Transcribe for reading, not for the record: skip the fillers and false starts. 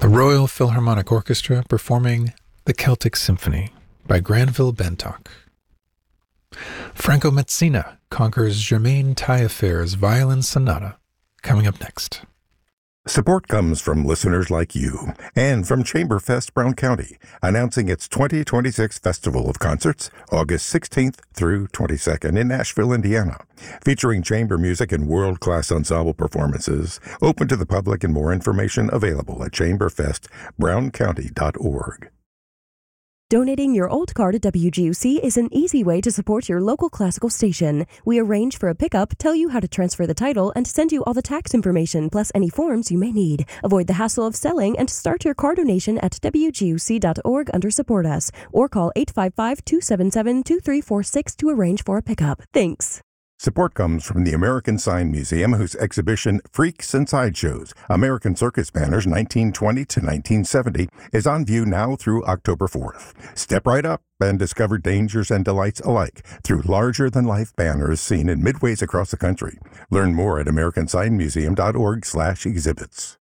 The Royal Philharmonic Orchestra performing The Celtic Symphony by Granville Bentock. Franco Mezzina conquers Germaine Taillefer's Violin Sonata, coming up next. Support comes from listeners like you and from Chamberfest Brown County, announcing its 2026 Festival of Concerts, August 16th through 22nd in Nashville, Indiana, featuring chamber music and world-class ensemble performances, open to the public and more information available at chamberfestbrowncounty.org. Donating your old car to WGUC is an easy way to support your local classical station. We arrange for a pickup, tell you how to transfer the title, and send you all the tax information, plus any forms you may need. Avoid the hassle of selling and start your car donation at WGUC.org under Support Us, or call 855-277-2346 to arrange for a pickup. Thanks. Support comes from the American Sign Museum, whose exhibition Freaks and Sideshows, American Circus Banners 1920 to 1970, is on view now through October 4th. Step right up and discover dangers and delights alike through larger-than-life banners seen in midways across the country. Learn more at americansignmuseum.org/exhibits.